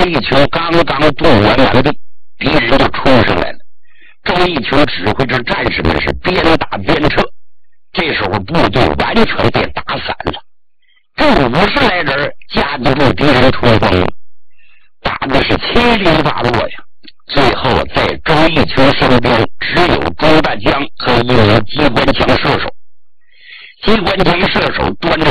一群刚刚动员完毕，敌人就冲上来了。周一群指挥着战士们是边打边撤，这时候部队完全被打散了。这50来人架不住敌人冲锋了，打的是七零八落呀。最后在周一群身边只有周大江和一名机关枪射手。机关枪射手端着